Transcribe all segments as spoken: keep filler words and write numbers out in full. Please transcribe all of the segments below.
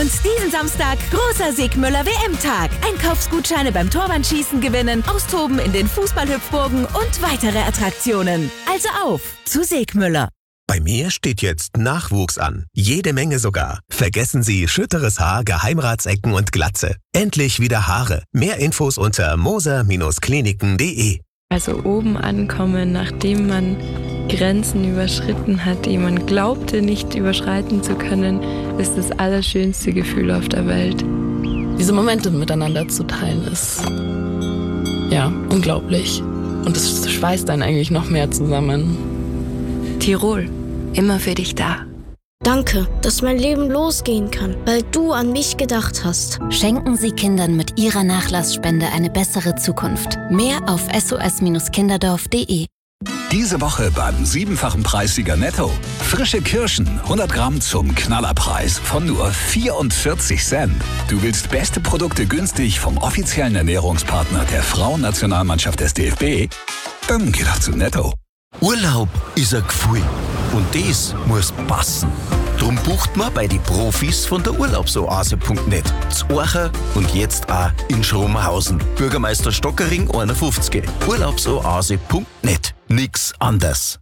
Und diesen Samstag großer Segmüller W M-Tag. Einkaufsgutscheine beim Torwandschießen gewinnen, austoben in den Fußballhüpfburgen und weitere Attraktionen. Also auf zu Segmüller. Bei mir steht jetzt Nachwuchs an. Jede Menge sogar. Vergessen Sie schütteres Haar, Geheimratsecken und Glatze. Endlich wieder Haare. Mehr Infos unter moser Kliniken punkt de. Also oben ankommen, nachdem man Grenzen überschritten hat, die man glaubte nicht überschreiten zu können, ist das allerschönste Gefühl auf der Welt. Diese Momente miteinander zu teilen ist, ja, unglaublich. Und es schweißt einen eigentlich noch mehr zusammen. Tirol, immer für dich da. Danke, dass mein Leben losgehen kann, weil du an mich gedacht hast. Schenken Sie Kindern mit Ihrer Nachlassspende eine bessere Zukunft. Mehr auf s o s kinderdorf punkt de. Diese Woche beim siebenfachen Preissieger Netto. Frische Kirschen, hundert Gramm zum Knallerpreis von nur vierundvierzig Cent. Du willst beste Produkte günstig vom offiziellen Ernährungspartner der Frauennationalmannschaft des D F B? Dann geh doch zu Netto. Urlaub ist ein Gefühl und das muss passen. Drum bucht man bei den Profis von der Urlaubsoase punkt net. Z Orcha und jetzt auch in Schrommhausen. Bürgermeister Stockering einundfünfzig. Urlaubsoase punkt net. Nix anders.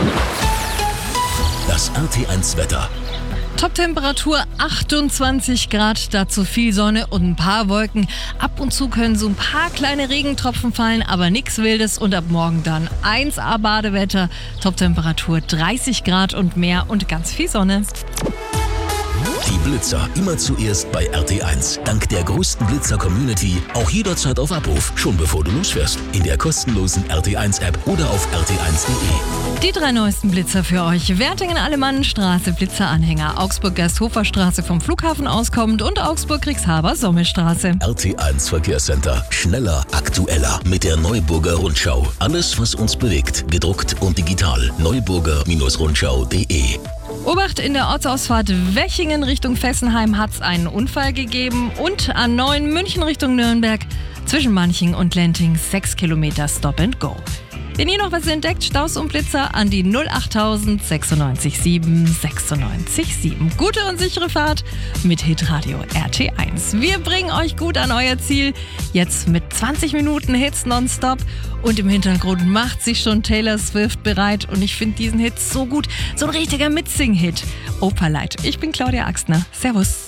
Das R T eins Wetter. Top-Temperatur achtundzwanzig Grad, dazu viel Sonne und ein paar Wolken. Ab und zu können so ein paar kleine Regentropfen fallen, aber nichts Wildes und ab morgen dann eins A Badewetter. Top-Temperatur dreißig Grad und mehr und ganz viel Sonne. Die Blitzer immer zuerst bei R T eins. Dank der größten Blitzer-Community auch jederzeit auf Abruf, schon bevor du losfährst. In der kostenlosen R T eins App oder auf r t eins punkt de. Die drei neuesten Blitzer für euch. Wertingen-Alemannenstraße, Blitzeranhänger. Augsburg-Gersthofer-Straße vom Flughafen auskommend und Augsburg-Kriegshaber-Sommelstraße. R T eins Verkehrscenter. Schneller, aktueller mit der Neuburger Rundschau. Alles, was uns bewegt. Gedruckt und digital. neuburger Rundschau punkt de. Obacht, in der Ortsausfahrt Wechingen Richtung Fessenheim hat es einen Unfall gegeben und A neun München Richtung Nürnberg zwischen Manching und Lenting sechs Kilometer Stop and Go. Wenn ihr noch was entdeckt, Staus und Blitzer an die null achttausend sechsundneunzig sieben sechsundneunzig sieben. Gute und sichere Fahrt mit Hitradio R T eins. Wir bringen euch gut an euer Ziel. Jetzt mit zwanzig Minuten Hits nonstop. Und im Hintergrund macht sich schon Taylor Swift bereit. Und ich finde diesen Hit so gut. So ein richtiger Mitsing-Hit. Operlight. Ich bin Claudia Axtner. Servus.